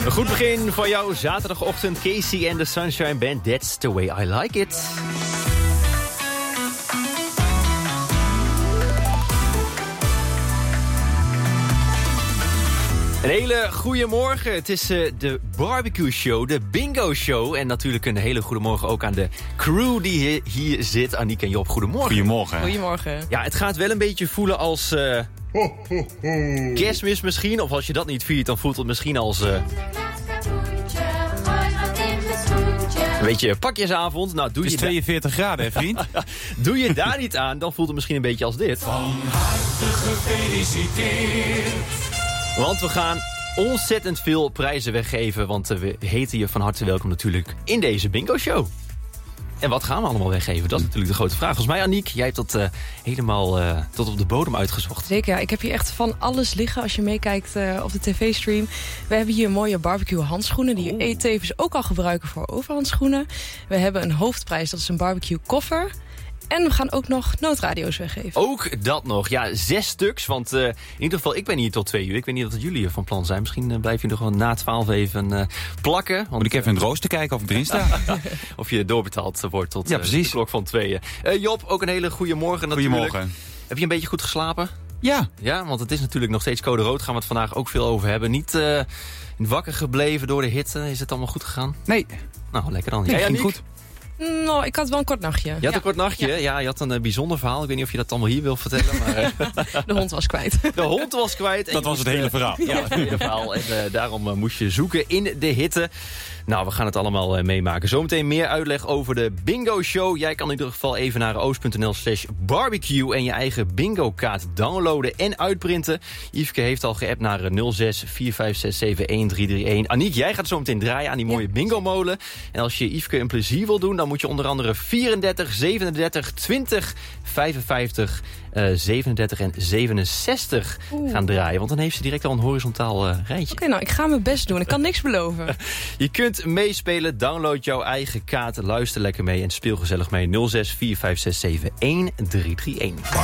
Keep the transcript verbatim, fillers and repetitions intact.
Een goed begin van jouw zaterdagochtend. Casey en de Sunshine Band. That's the way I like it. Een hele goede morgen. Het is uh, de barbecue show, de bingo show. En natuurlijk een hele goede morgen ook aan de crew die hier, hier zit. Aniek en Job, goedemorgen. Goedemorgen. Goedemorgen. Ja, het gaat wel een beetje voelen als uh, ho, ho, ho. Kerstmis misschien. Of als je dat niet viert, dan voelt het misschien als... Uh, een beetje pakjesavond. Nou, doe het is je tweeënveertig graden, hè, vriend? Doe je daar niet aan, dan voelt het misschien een beetje als dit. Van harte gefeliciteerd. Want we gaan ontzettend veel prijzen weggeven. Want uh, we heten je van harte welkom natuurlijk in deze bingo show. En wat gaan we allemaal weggeven? Dat is natuurlijk de grote vraag. Volgens mij, Aniek, jij hebt dat uh, helemaal uh, tot op de bodem uitgezocht. Zeker, ja. Ik heb hier echt van alles liggen als je meekijkt uh, op de tv-stream. We hebben hier mooie barbecue handschoenen die je tevens ook al gebruiken voor overhandschoenen. We hebben een hoofdprijs, dat is een barbecue koffer. En we gaan ook nog noodradio's weggeven. Ook dat nog. Ja, zes stuks. Want uh, in ieder geval, ik ben hier tot twee uur. Ik weet niet of jullie van plan zijn. Misschien uh, blijf je nog wel na twaalf even uh, plakken. Want, Moet ik even in het rooster kijken of ik erin sta? of je doorbetaald wordt tot ja, uh, de klok van tweeën. Uh, Job, ook een hele goede morgen natuurlijk. Goedemorgen. Heb je een beetje goed geslapen? Ja. Ja, want het is natuurlijk nog steeds code rood. Gaan we het vandaag ook veel over hebben. Niet uh, wakker gebleven door de hitte. Is het allemaal goed gegaan? Nee. Nou, lekker dan. Nee, ja, ging goed. Nou, ik had wel een kort nachtje. Je had ja. een kort nachtje, ja. ja. Je had een uh, bijzonder verhaal. Ik weet niet of je dat allemaal hier wil vertellen. Maar, uh, de hond was kwijt. De hond was kwijt. En dat was moest, het hele verhaal. Ja, het hele verhaal. En uh, daarom uh, moest je zoeken in de hitte. Nou, we gaan het allemaal uh, meemaken. Zometeen meer uitleg over de bingo show. Jij kan in ieder geval even naar oost.nl slash barbecue... en je eigen bingo kaart downloaden en uitprinten. Yveske heeft al geappt naar nul zes vier vijf zes zeven een drie drie een. Aniek, jij gaat zo meteen draaien aan die mooie ja. bingo molen. En als je Yveske een plezier wil doen... dan moet je onder andere vierendertig, zevenendertig, twintig, vijfenvijftig... Uh, zevenendertig en zevenenzestig Oeh. gaan draaien. Want dan heeft ze direct al een horizontaal uh, rijtje. Oké, okay, nou, ik ga mijn best doen. Ik kan niks beloven. Je kunt meespelen. Download jouw eigen kaart. Luister lekker mee en speel gezellig mee. nul zes vier vijf zes zeven een drie drie een.